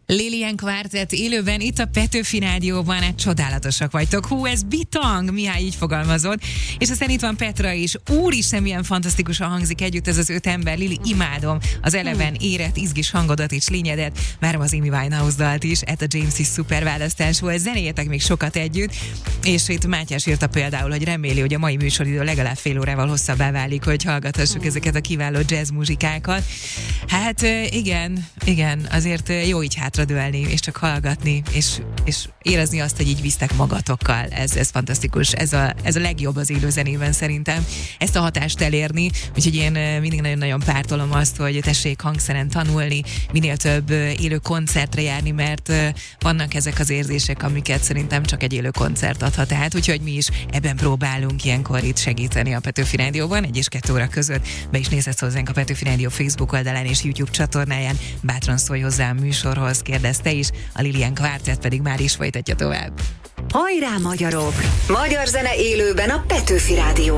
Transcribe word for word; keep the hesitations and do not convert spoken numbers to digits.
Lilian Quartet élőben itt a Petőfi Rádióban, hát csodálatosak vagytok. Hú, ez bitang, Mihály így fogalmazott. És aztán itt van Petra is. Úristen, milyen fantasztikusan hangzik együtt ez az öt ember. Lili, imádom az eleven érett, izgis hangodat és lényedet. Várom az Amy Winehouse dalt is. Etta James is szuper választás volt. Zenéjetek még sokat együtt. És itt Mátyás írta például, hogy reméli, hogy a mai műsoridő legalább fél órával hosszabbá válik, hogy hallgathassuk ezeket a kiváló jazz muzsikákat. Hát igen, igen, azért jó így hátradőlni, és csak hallgatni, és, és érezni azt, hogy így visztek magatokkal. Ez, ez fantasztikus. Ez a, ez a legjobb az élőzenében szerintem. Ezt a hatást elérni, úgyhogy én mindig nagyon-nagyon pártolom azt, hogy tessék hangszeren tanulni, minél több élő koncertre járni, mert vannak ezek az érzések, amiket szerintem csak egy élő koncert adhat át, úgyhogy mi is ebben próbálunk ilyenkor itt segíteni a Petőfi Rádióban, egy és kettő óra között. Be is nézhetsz hozzánk a Petőfi Rádió Facebook oldalán és YouTube csatornáján. Bátran szólj hozzá a műsorhoz, kérdezte is, a Lilian Quartet pedig már is folytatja tovább. Hajrá, magyarok! Magyar zene élőben a Petőfi Rádió.